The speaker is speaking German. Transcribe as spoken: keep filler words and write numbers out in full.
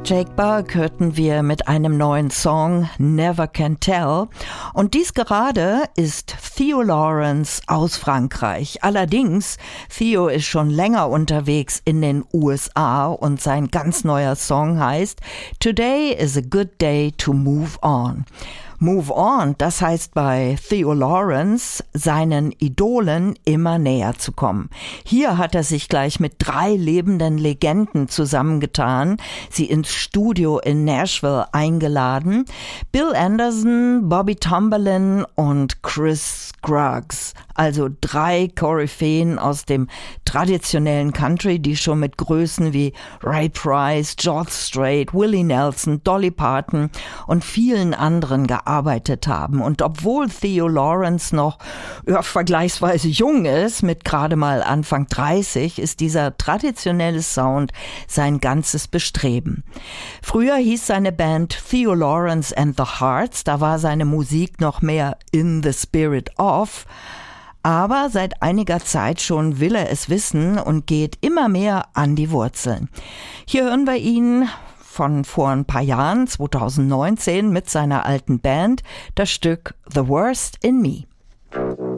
Jake Burke hörten wir mit einem neuen Song Never Can Tell und dies gerade ist Theo Lawrence aus Frankreich. Allerdings, Theo ist schon länger unterwegs in den U S A und sein ganz neuer Song heißt Today is a good day to move on. Move on, das heißt bei Theo Lawrence, seinen Idolen immer näher zu kommen. Hier hat er sich gleich mit drei lebenden Legenden zusammengetan, sie ins Studio in Nashville eingeladen. Bill Anderson, Bobby Tomberlin und Chris Scruggs, also drei Koryphäen aus dem traditionellen Country, die schon mit Größen wie Ray Price, George Strait, Willie Nelson, Dolly Parton und vielen anderen gearbeitet haben. Und obwohl Theo Lawrence noch ja, vergleichsweise jung ist, mit gerade mal Anfang dreißig, ist dieser traditionelle Sound sein ganzes Bestreben. Früher hieß seine Band Theo Lawrence and the Hearts, da war seine Musik noch mehr in the spirit of. Aber seit einiger Zeit schon will er es wissen und geht immer mehr an die Wurzeln. Hier hören wir ihn von vor ein paar Jahren, zwanzig neunzehn, mit seiner alten Band, das Stück The Worst in Me.